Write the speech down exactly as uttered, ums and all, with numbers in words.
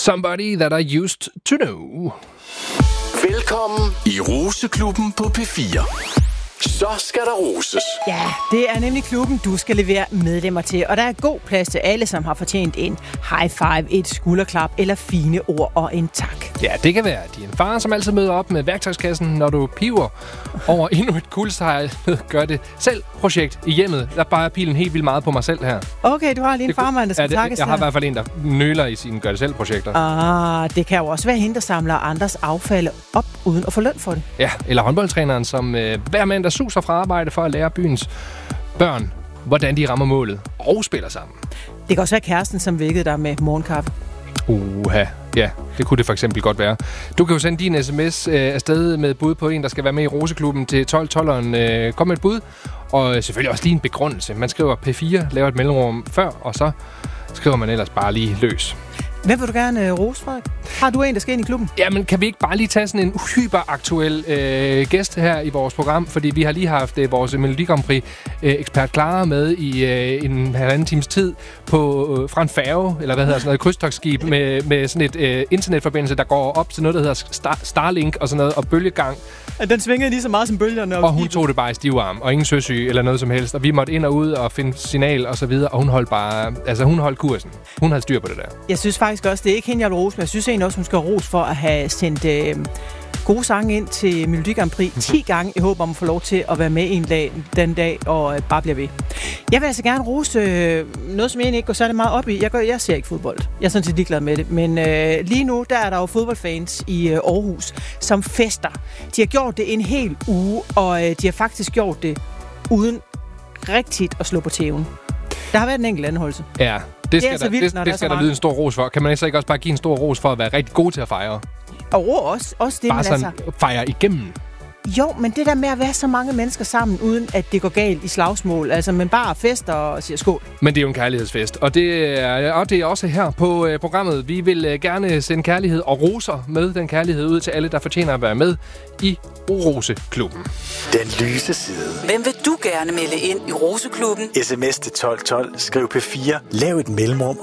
Somebody that I used to know. Velkommen i Roseklubben på P fire. Så skal der roses. Ja, det er nemlig klubben, du skal levere medlemmer til. Og der er god plads til alle, som har fortjent en high five, et skulderklap eller fine ord og en tak. Ja, det kan være din far, som altid møder op med værktøjskassen, når du piver over endnu et kuldsejl. Gør det selv projekt i hjemmet. Der bare pilen helt vildt meget på mig selv her. Okay, du har lige en farmand, der skal ja, det, takkes. Jeg har i hvert fald en, der nøler i sine gør det selv projekter. Ah, det kan jo også være hende, der samler andres affald op uden at få løn for det. Ja, eller håndboldtræneren, som øh, hver mand, der suser fra arbejde for at lære byens børn, hvordan de rammer målet og spiller sammen. Det kan også være kæresten, som vækkede dig med morgenkaffe. Uha, ja, det kunne det for eksempel godt være. Du kan jo sende din sms øh, afsted med bud på en, der skal være med i Roseklubben til tolv tolveren. Øh, kom med et bud, og selvfølgelig også lige en begrundelse. Man skriver P fire, laver et mellemrum før, og så skriver man ellers bare lige løs. Hvem vil du gerne øh, rose, Frederik? Har du en, der skal ind i klubben? Jamen, kan vi ikke bare lige tage sådan en hyperaktuel øh, gæst her i vores program? Fordi vi har lige haft øh, vores Melodi Grand Prix øh, ekspert Clara med i øh, en halvanden times tid på, øh, fra en færge, eller hvad hedder sådan noget, krydstogtskib med, med sådan et øh, internetforbindelse, der går op til noget, der hedder Star- Starlink og sådan noget, og bølgegang. Den svingede lige så meget som bølgerne. Og hun tog det bare i stivarm, og ingen søsyge eller noget som helst. Og vi måtte ind og ud og finde signal og så videre, og hun holdt bare, altså hun holdt kursen. Hun havde styr på det der. Jeg synes faktisk også, det er ikke hende, jeg vil rose, men jeg synes egentlig også, hun skal rose for at have sendt øh, gode sange ind til Melodi Grand Prix ti gange i håb om at få lov til at være med en dag, den dag, og øh, bare bliver ved. Jeg vil altså gerne rose øh, noget, som jeg egentlig ikke går særlig meget op i. Jeg, gør, jeg ser ikke fodbold. Jeg er sådan set ligeglad med det. Men øh, lige nu, der er der jo fodboldfans i øh, Aarhus, som fester. De har gjort det en hel uge, og øh, de har faktisk gjort det uden rigtigt at slå på tæven. Der har været en enkelt anholdelse. Ja, det skal, det der, vildt, det, det skal der lyde en stor ros for. Kan man så ikke også bare give en stor ros for at være rigtig god til at fejre? Og også, også det, bare men sådan altså... fejre igennem. Jo, men det der med at være så mange mennesker sammen, uden at det går galt i slagsmål, altså man bare fester og siger skål. Men det er jo en kærlighedsfest, og det er, og det er også her på øh, programmet. Vi vil øh, gerne sende kærlighed og roser med den kærlighed ud til alle, der fortjener at være med i Roseklubben. Den lyse side. Hvem vil du gerne melde ind i Roseklubben? S M S til tolv tolv, skriv P fire, lav et mellemrum